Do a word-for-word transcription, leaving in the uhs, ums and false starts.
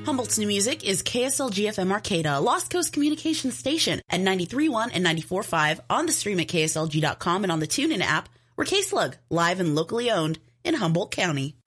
Humboldt's new music is K S L G F M Arcata, Lost Coast Communications Station at ninety-three point one and ninety-four point five on the stream at K S L G dot com and on the TuneIn app. We're K-Slug, live and locally owned in Humboldt County.